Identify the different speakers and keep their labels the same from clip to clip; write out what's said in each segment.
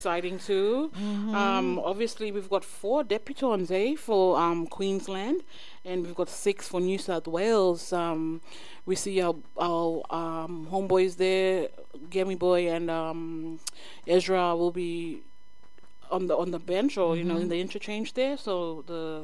Speaker 1: exciting too. Obviously, we've got 4 debutants, for Queensland, and we've got 6 for New South Wales. We see our homeboys there, Gammy Boy and Ezra will be on the bench or in the interchange there. So the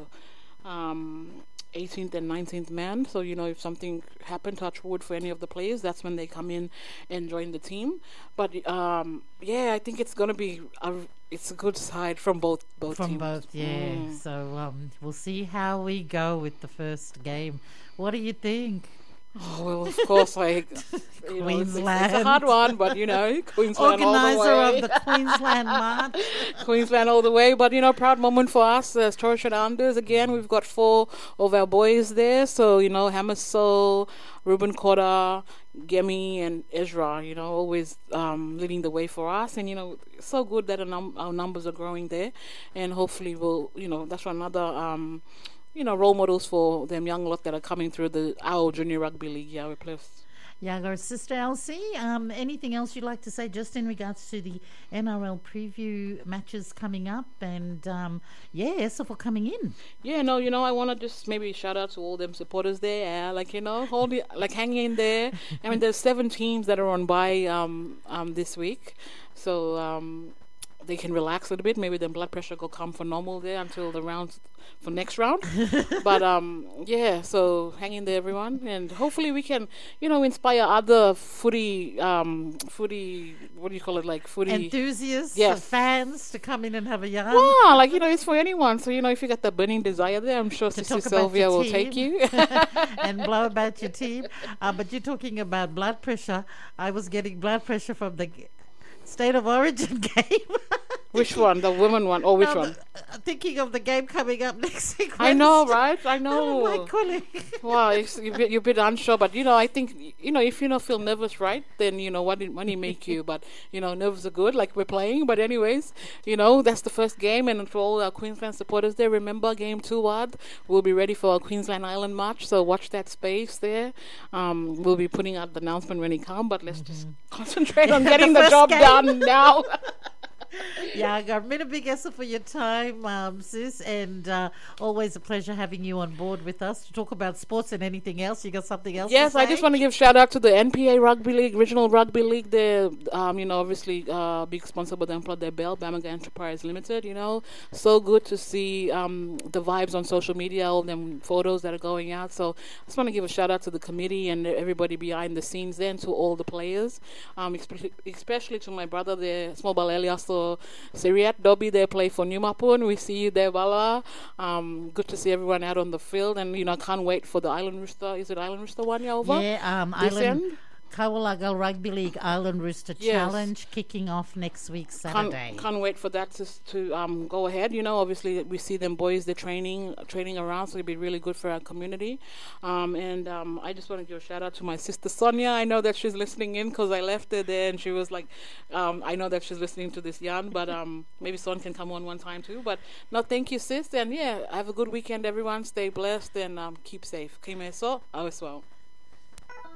Speaker 1: 18th and 19th man. So if something happened, touch wood for any of the players, that's when they come in and join the team. But I think it's gonna be it's a good side from both
Speaker 2: From
Speaker 1: teams.
Speaker 2: both, yeah. So we'll see how we go with the first game. What do you think?
Speaker 1: Oh, well, of course,
Speaker 2: Queensland.
Speaker 1: It's a hard one, but Queensland all the
Speaker 2: Organizer
Speaker 1: way.
Speaker 2: of the Queensland March.
Speaker 1: Queensland all the way, but proud moment for us as Torres Anders. Again, we've got 4 of our boys there. So Hammer Soul, Ruben Cotter, Gemi, and Ezra. Always leading the way for us, and so good that our numbers are growing there, and hopefully we'll that's another. Role models for them young lot that are coming through our junior rugby league. Yeah, we're blessed.
Speaker 2: Yago, Sister Elsie, anything else you'd like to say just in regards to the NRL preview matches coming up? And so for coming in.
Speaker 1: Yeah, no, I want to just maybe shout out to all them supporters there. Hang in there. I mean, there's 7 teams that are on bye this week, so they can relax a little bit. Maybe their blood pressure will come for normal there until the rounds for next round. But so hang in there, everyone, and hopefully we can inspire other footy what do you call it, like footy
Speaker 2: enthusiasts,
Speaker 1: yes,
Speaker 2: fans to come in and have a yarn.
Speaker 1: Wow, it's for anyone. So if you got the burning desire there, I'm sure Sister Sylvia will take you
Speaker 2: and blow about your team. But you're talking about blood pressure. I was getting blood pressure from the State of Origin game.
Speaker 1: Which one? The women one? Or which one?
Speaker 2: Thinking of the game coming up next week.
Speaker 1: I know, right? I know.
Speaker 2: Oh, my golly.
Speaker 1: Wow, you're a bit unsure, but I think if you don't feel nervous, right? Then what did money make you? But nerves are good, like we're playing. But anyways, that's the first game, and for all our Queensland supporters there, remember game 2 we'll be ready for our Queensland Island March. So watch that space there. We'll be putting out the announcement when it comes, but let's just concentrate on getting the job done now.
Speaker 2: Yeah, I've been a big effort for your time, sis, and always a pleasure having you on board with us to talk about sports and anything else. You got something else
Speaker 1: Yes,
Speaker 2: to say?
Speaker 1: I just want to give shout out to the NPA Rugby League, Regional Rugby League. They're, obviously big sponsor by them, their Bell, Bamaga Enterprise Limited, So good to see the vibes on social media, all them photos that are going out. So I just want to give a shout out to the committee and everybody behind the scenes there, and to all the players, especially to my brother there, Small Bal Elias, Siriat Dobby, they play for Numapun. We see you there, Bala. Good to see everyone out on the field, and I can't wait for the Island Rooster. Is it Island Rooster one, over?
Speaker 2: Yeah, Island Kawalagal Rugby League Island Rooster Challenge kicking off next week Saturday.
Speaker 1: Can't wait for that to go ahead. Obviously we see them boys, they're training around, so it'll be really good for our community. I just want to give a shout out to my sister Sonia. I know that she's listening in because I left her there and she was like, I know that she's listening to this yarn, but maybe Son can come on one time too. But no, thank you, sis, and have a good weekend, everyone. Stay blessed and keep safe. Kime so, as well.